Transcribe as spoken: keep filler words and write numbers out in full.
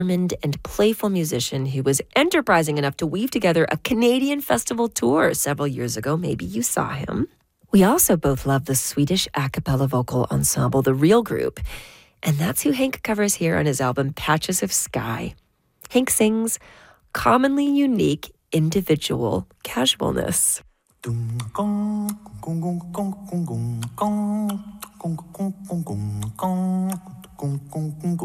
determined and playful musician who was enterprising enough to weave together a Canadian festival tour several years ago. Maybe you saw him. We also both love the Swedish a cappella vocal ensemble, The Real Group. And that's who Hank covers here on his album, Patches of Sky. Hank sings commonly unique individual casualness.